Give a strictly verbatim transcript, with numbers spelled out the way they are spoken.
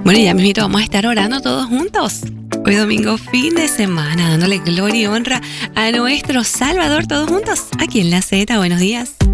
Bueno, ya mismito vamos a estar orando todos juntos. Hoy domingo, fin de semana, dándole gloria y honra a nuestro Salvador todos juntos. Aquí en La Z, buenos días.